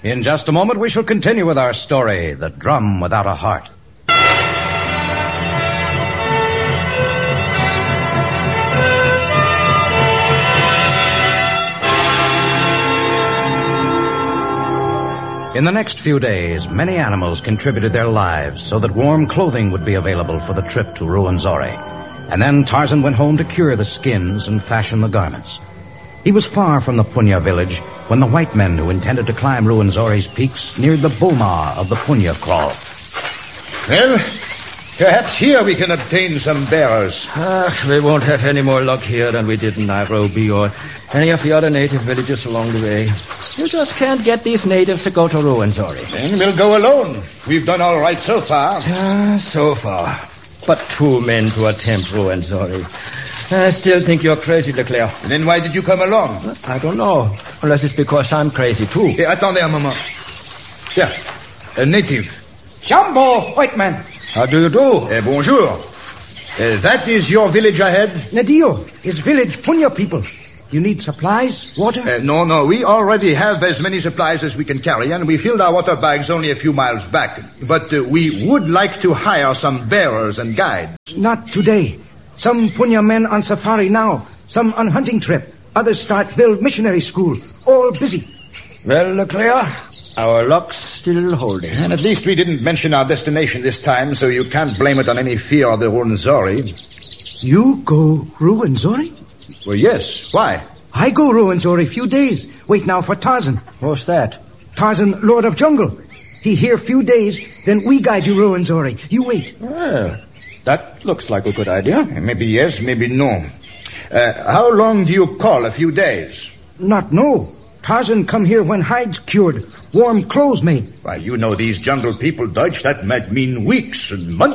In just a moment, we shall continue with our story, The Drum Without a Heart. In the next few days, many animals contributed their lives so that warm clothing would be available for the trip to Ruwenzori. And then Tarzan went home to cure the skins and fashion the garments. He was far from the Punya village when the white men who intended to climb Ruwenzori's peaks neared the Bulmar of the Punya kraal. Well, perhaps here we can obtain some bearers. We won't have any more luck here than we did in Nairobi or any of the other native villages along the way. You just can't get these natives to go to Ruwenzori. Then we'll go alone. We've done all right so far. So far. But 2 men to attempt Ruwenzori. I still think you're crazy, Leclerc. Then why did you come along? I don't know. Unless it's because I'm crazy, too. Hey, attendez un moment. Yeah, a native. Jumbo, white man. How do you do? Bonjour. That is your village ahead? Nadio is village Punya people. You need supplies, water? No. We already have as many supplies as we can carry, and we filled our water bags only a few miles back. But we would like to hire some bearers and guides. Not today. Some Punya men on safari now. Some on hunting trip. Others start build missionary school. All busy. Well, Leclerc, our luck's still holding. And at least we didn't mention our destination this time, so you can't blame it on any fear of the Ruwenzori. You go Ruwenzori? Well, yes. Why? I go Ruwenzori few days. Wait now for Tarzan. What's that? Tarzan, Lord of Jungle. He here few days, then we guide you Ruwenzori. You wait. Well, that looks like a good idea. Maybe yes, maybe no. How long do you call a few days? Not no. Tarzan come here when hides cured, warm clothes made. Why, you know these jungle people, Dutch. That might mean weeks and months.